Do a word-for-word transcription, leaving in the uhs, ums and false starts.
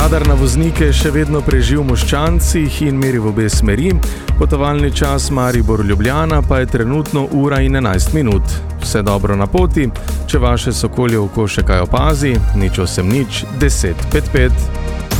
Radar na voznike še vedno preži v Moščancih in meri v obe smeri. Potovalni čas Maribor-Ljubljana pa je trenutno ura in enajst minut. Vse dobro na poti, če vaše sokolje oko še kaj opazi, nič osem nič deset pet pet.